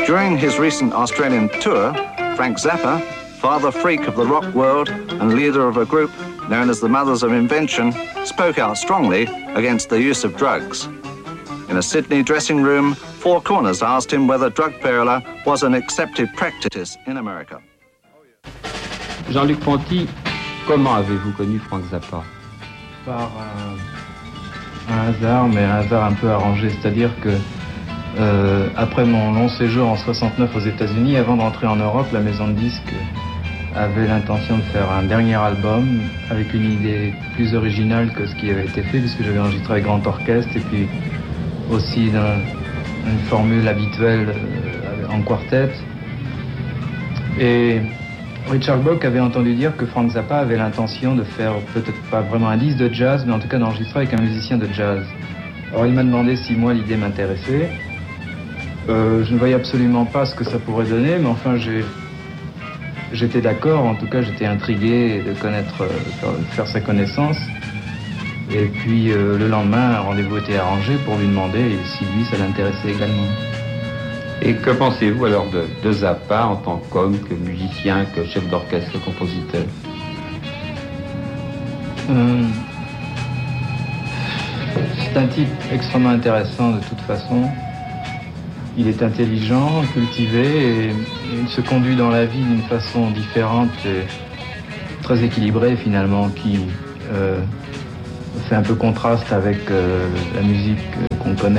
During his recent Australian tour, Frank Zappa, father freak of the rock world and leader of a group known as the Mothers of Invention, spoke out strongly against the use of drugs. In a Sydney dressing room, Four Corners asked him whether drug paranoia was an accepted practice in America. Jean-Luc Ponty, comment avez-vous connu Frank Zappa? Par un hasard, mais un hasard un peu arrangé, c'est-à-dire que après mon long séjour en 69 aux États-Unis, avant de rentrer en Europe, la maison de disques avait l'intention de faire un dernier album avec une idée plus originale que ce qui avait été fait, puisque j'avais enregistré avec grand orchestre et puis aussi une formule habituelle en quartet. Et Richard Bock avait entendu dire que Frank Zappa avait l'intention de faire peut-être pas vraiment un disque de jazz, mais en tout cas d'enregistrer avec un musicien de jazz. Alors il m'a demandé si moi l'idée m'intéressait. Je ne voyais absolument pas ce que ça pourrait donner, mais enfin j'étais d'accord, en tout cas j'étais intrigué de faire sa connaissance. Et puis le lendemain, un rendez-vous était arrangé pour lui demander si lui ça l'intéressait également. Et que pensez-vous alors de Zappa en tant qu'homme, que musicien, que chef d'orchestre, que compositeur? C'est un type extrêmement intéressant de toute façon. Il est intelligent, cultivé et il se conduit dans la vie d'une façon différente et très équilibrée finalement, qui fait un peu contraste avec la musique qu'on connaît.